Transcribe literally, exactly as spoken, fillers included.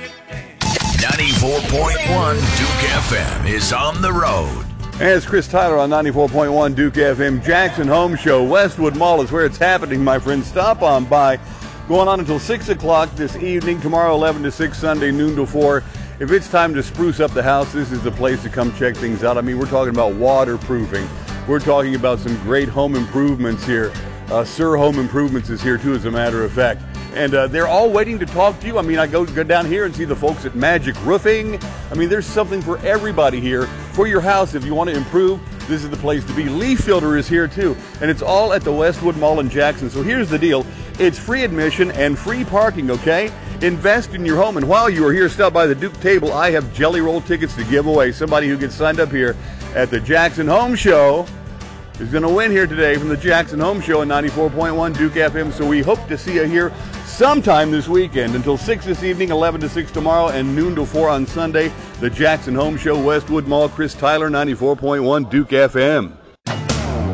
ninety-four point one Duke F M is on the road. And it's Chris Tyler on ninety-four point one Duke F M. Jackson Home Show. Westwood Mall is where it's happening, my friends. Stop on by. Going on until six o'clock this evening. Tomorrow, eleven to six. Sunday, noon to four. If it's time to spruce up the house, this is the place to come check things out. I mean, we're talking about waterproofing. We're talking about some great home improvements here. Uh, Sir Home Improvements is here, too, as a matter of fact. And uh, they're all waiting to talk to you. I mean, I go, go down here and see the folks at Magic Roofing. I mean, there's something for everybody here. For your house, if you want to improve, this is the place to be. Leaf Filter is here, too. And it's all at the Westwood Mall in Jackson. So here's the deal. It's free admission and free parking, okay? Invest in your home. And while you are here, stop by the Duke table. I have Jelly Roll tickets to give away. Somebody who gets signed up here at the Jackson Home Show is going to win here today from the Jackson Home Show on ninety-four point one Duke F M. So we hope to see you here sometime this weekend. Until six this evening, eleven to six tomorrow, and noon to four on Sunday. The Jackson Home Show, Westwood Mall. Chris Tyler, ninety-four point one Duke F M.